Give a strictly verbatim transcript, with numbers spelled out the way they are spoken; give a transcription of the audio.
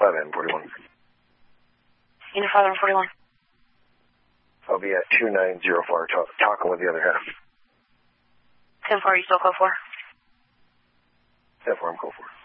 five M forty-one. Unit five M forty-one. I'll be at two nine zero four, talk, talking with the other half. ten four, are you still code four? ten four, I'm code four.